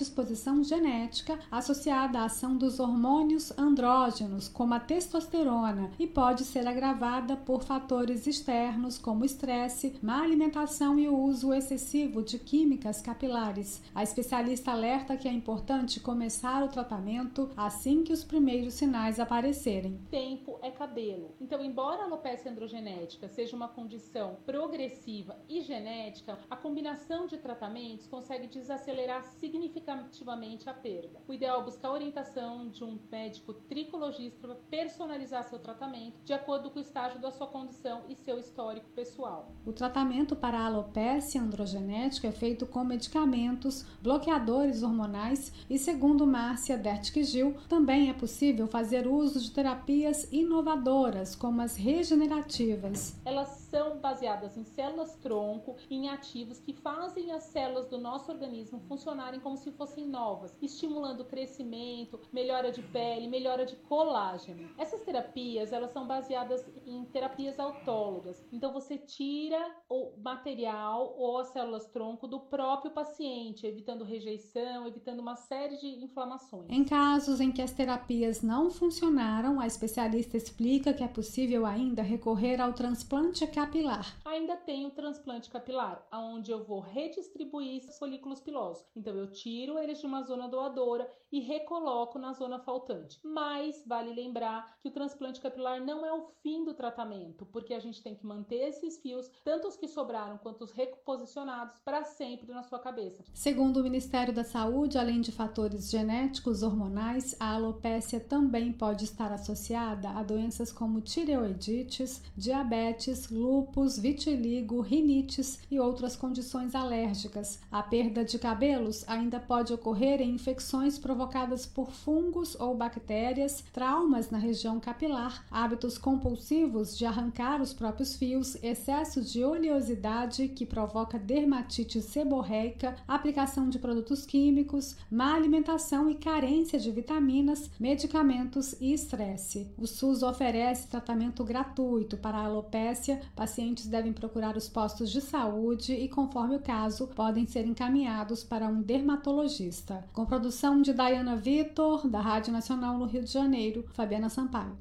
predisposição genética associada à ação dos hormônios andrógenos, como a testosterona, e pode ser agravada por fatores externos como estresse, má alimentação e o uso excessivo de químicas capilares. A especialista alerta que é importante começar o tratamento assim que os primeiros sinais aparecerem. Tempo é cabelo. Então, embora a alopecia androgenética seja uma condição progressiva e genética, a combinação de tratamentos consegue desacelerar significativamente a perda. O ideal é buscar a orientação de um médico tricologista para personalizar seu tratamento de acordo com o estágio da sua condição e seu histórico pessoal. O tratamento para a alopecia androgenética é feito com medicamentos, bloqueadores hormonais e, segundo Márcia Dertke-Gil, também é possível fazer uso de terapias inovadoras, como as regenerativas. Elas são baseadas em células-tronco e em ativos que fazem as células do nosso organismo funcionarem como se fossem novas, estimulando o crescimento, melhora de pele, melhora de colágeno. Essas terapias, elas são baseadas em terapias autólogas. Então, você tira o material ou as células-tronco do próprio paciente, evitando rejeição, evitando uma série de inflamações. Em casos em que as terapias não funcionaram, a especialista explica que é possível ainda recorrer ao transplante capilar. Ainda tem o transplante capilar, onde eu vou redistribuir esses folículos pilosos. Então, eu tiro eles de uma zona doadora e recoloco na zona faltante. Mas vale lembrar que o transplante capilar não é o fim do tratamento, porque a gente tem que manter esses fios, tanto os que sobraram quanto os reposicionados, para sempre na sua cabeça. Segundo o Ministério da Saúde, além de fatores genéticos, hormonais, a alopécia também pode estar associada a doenças como tireoidites, diabetes, lúpus, vitiligo, rinites e outras condições alérgicas. A perda de cabelos ainda pode ocorrer em infecções provocadas por fungos ou bactérias, traumas na região capilar, hábitos compulsivos de arrancar os próprios fios, excesso de oleosidade que provoca dermatite seborreica, aplicação de produtos químicos, má alimentação e carência de vitaminas, medicamentos e estresse. O SUS oferece tratamento gratuito para a alopécia. Pacientes devem procurar os postos de saúde e, conforme o caso, podem ser encaminhados para um dermatologista. Com produção de Dayana Vitor, da Rádio Nacional no Rio de Janeiro, Fabiana Sampaio.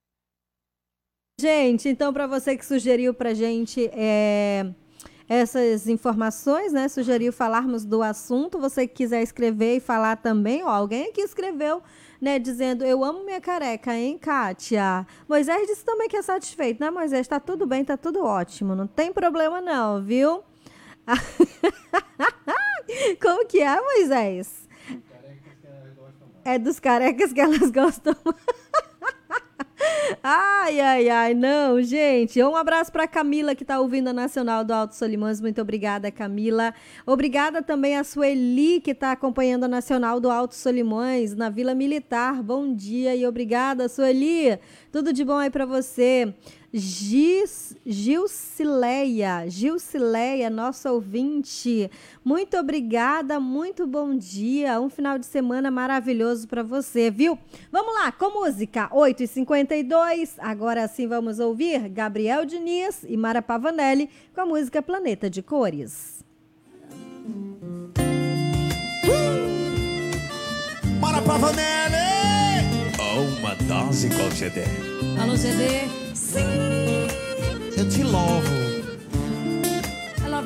Gente, então, para você que sugeriu para a gente essas informações, né? Sugeriu falarmos do assunto. Você que quiser escrever e falar também, ó, alguém aqui escreveu, né? Dizendo, eu amo minha careca, hein, Kátia? Moisés disse também que é satisfeito, né, Moisés? Tá tudo bem, tá tudo ótimo. Não tem problema não, viu? Como que é, Moisés? É dos carecas que elas gostam. Ai, não, gente. Um abraço para Camila, que está ouvindo a Nacional do Alto Solimões. Muito obrigada, Camila. Obrigada também a Sueli, que está acompanhando a Nacional do Alto Solimões, na Vila Militar. Bom dia e obrigada, Sueli. Tudo de bom aí para você. Gilcileia, nossa ouvinte. Muito obrigada, muito bom dia. Um final de semana maravilhoso para você, viu? Vamos lá, com música, 8h52. Agora sim vamos ouvir Gabriel Diniz e Mara Pavanelli com a música Planeta de Cores. Mara Pavanelli! Uma dose com o GD. Alô, GD. Eu te louvo.